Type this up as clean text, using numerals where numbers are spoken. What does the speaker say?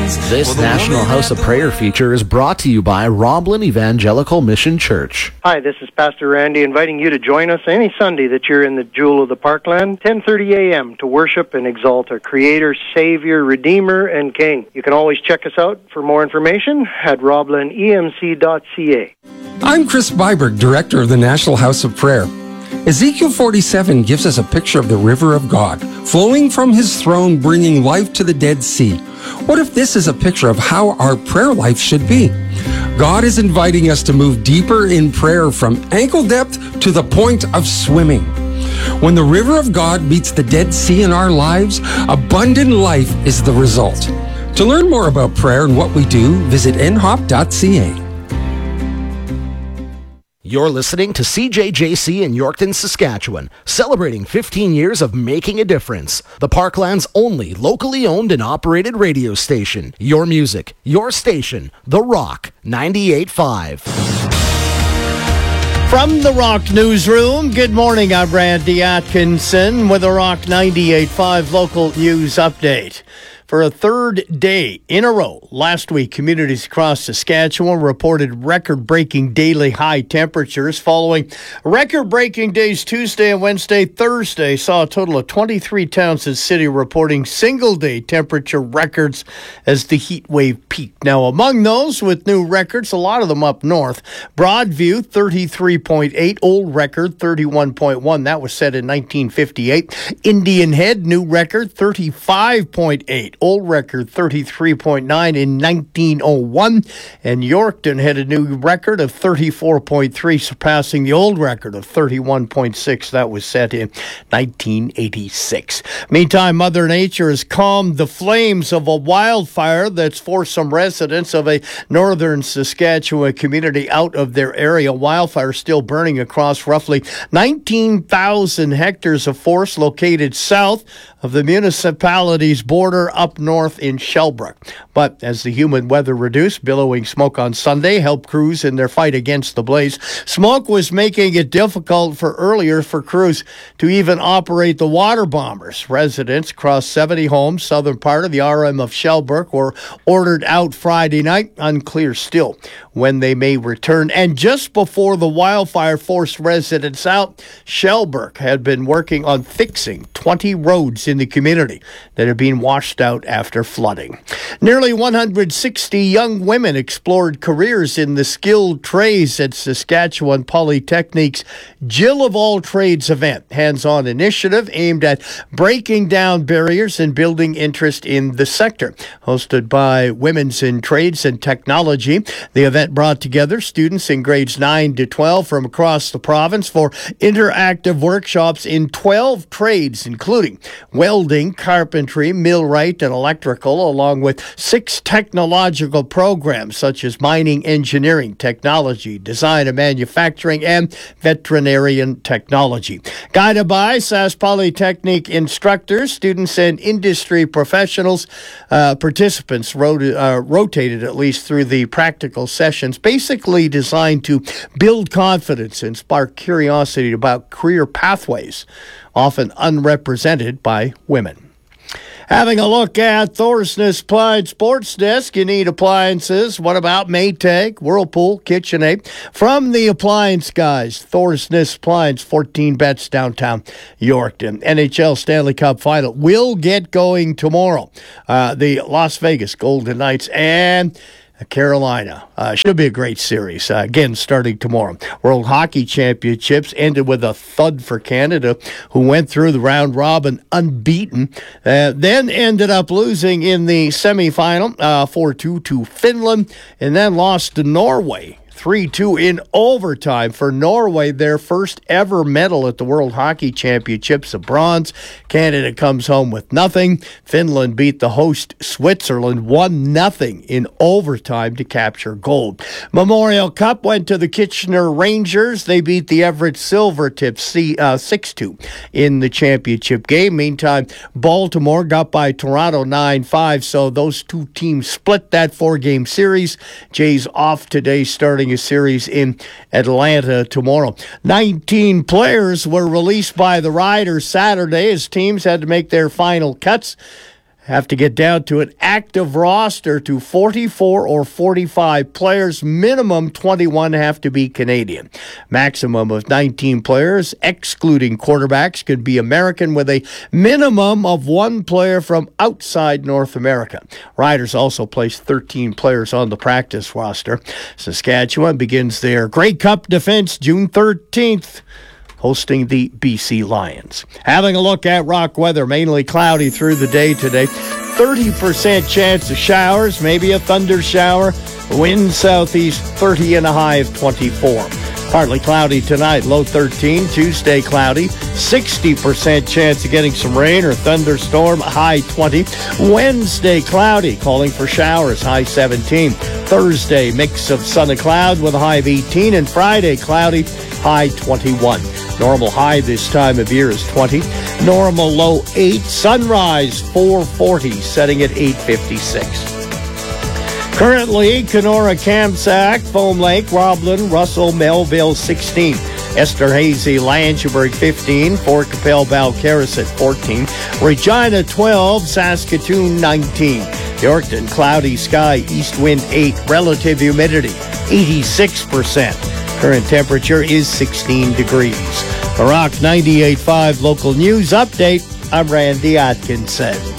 This National House of Prayer feature is brought to you by Roblin Evangelical Mission Church. Hi, this is Pastor Randy inviting you to join us any Sunday that you're in the Jewel of the Parkland, 10:30 a.m. to worship and exalt our Creator, Savior, Redeemer, and King. You can always check us out for more information at roblinemc.ca. I'm Chris Byberg, Director of the National House of Prayer. Ezekiel 47 gives us a picture of the river of God, flowing from his throne, bringing life to the Dead Sea. What if this is a picture of how our prayer life should be? God is inviting us to move deeper in prayer from ankle depth to the point of swimming. When the river of God meets the Dead Sea in our lives, abundant life is the result. To learn more about prayer and what we do, visit nhop.ca. You're listening to CJJC in Yorkton, Saskatchewan, celebrating 15 years of making a difference. The Parkland's only locally owned and operated radio station. Your music, your station, The Rock 98.5. From the Rock Newsroom, good morning. I'm Randy Atkinson with a Rock 98.5 local news update. For a third day in a row, last week, communities across Saskatchewan reported record-breaking daily high temperatures. Following record-breaking days Tuesday and Wednesday, Thursday saw a total of 23 towns and city reporting single-day temperature records as the heat wave peaked. Now, among those with new records, a lot of them up north. Broadview, 33.8, old record, 31.1. That was set in 1958. Indian Head, new record, 35.8. Old record 33.9 in 1901, and Yorkton had a new record of 34.3, surpassing the old record of 31.6 that was set in 1986. Meantime, Mother Nature has calmed the flames of a wildfire that's forced some residents of a northern Saskatchewan community out of their area. Wildfire still burning across roughly 19,000 hectares of forest located south of the municipality's border up north in Shellbrook. But as the humid weather reduced, billowing smoke on Sunday helped crews in their fight against the blaze. Smoke was making it difficult for crews to even operate the water bombers. Residents across 70 homes, southern part of the RM of Shellbrook, were ordered out Friday night. Unclear still when they may return. And just before the wildfire forced residents out, Shellbrook had been working on fixing 20 roads in the community that had been washed out after flooding. Nearly 160 young women explored careers in the skilled trades at Saskatchewan Polytechnic's Jill of All Trades event, hands-on initiative aimed at breaking down barriers and building interest in the sector. Hosted by Women's in Trades and Technology, the event brought together students in grades 9 to 12 from across the province for interactive workshops in 12 trades, including welding, carpentry, millwright, and electrical, along with 6 technological programs such as mining engineering, technology, design and manufacturing, and veterinarian technology. Guided by Sask Polytechnic instructors, students, and industry professionals, participants rotated at least through the practical sessions, basically designed to build confidence and spark curiosity about career pathways, often unrepresented by women. Having a look at Thorsness Applied Sports Desk. You need appliances. What about Maytag, Whirlpool, KitchenAid? From the appliance guys, Thorsness Appliance, 14 bets downtown Yorkton. NHL Stanley Cup Final will get going tomorrow. The Las Vegas Golden Knights and Carolina. Should be a great series. Again, starting tomorrow. World Hockey Championships ended with a thud for Canada, who went through the round robin unbeaten. Then ended up losing in the semifinal 4-2 to Finland, and then lost to Norway 3-2 in overtime for Norway, their first ever medal at the World Hockey Championships, a bronze. Canada comes home with nothing. Finland beat the host Switzerland 1-0 in overtime to capture gold. Memorial Cup went to the Kitchener Rangers. They beat the Everett Silvertips 6-2 in the championship game. Meantime, Baltimore got by Toronto 9-5, so those two teams split that 4-game series. Jays off today, starting a series in Atlanta tomorrow. 19 players were released by the Riders Saturday as teams had to make their final cuts have to get down to an active roster to 44 or 45 players. Minimum 21 have to be Canadian. Maximum of 19 players, excluding quarterbacks, could be American, with a minimum of one player from outside North America. Riders also placed 13 players on the practice roster. Saskatchewan begins their Grey Cup defense June 13th. Hosting the BC Lions. Having a look at rock weather, mainly cloudy through the day today. 30% chance of showers, maybe a thunder shower. Wind southeast 30 and a high of 24. Partly cloudy tonight, low 13. Tuesday cloudy. 60% chance of getting some rain or thunderstorm, high 20. Wednesday cloudy, calling for showers, high 17. Thursday mix of sun and cloud with a high of 18. And Friday cloudy, high 21. Normal high this time of year is 20. Normal low 8. Sunrise 4:40, setting at 8:56. Currently, Kenora, Kamsack, Foam Lake, Roblin, Russell, Melville 16. Esterhazy, Langeberg 15. Fort Capel, Balcarres at 14. Regina 12. Saskatoon 19. Yorkton, cloudy sky, east wind 8. Relative humidity 86%. Current temperature is 16 degrees. The Rock 98.5 local news update. I'm Randy Atkinson.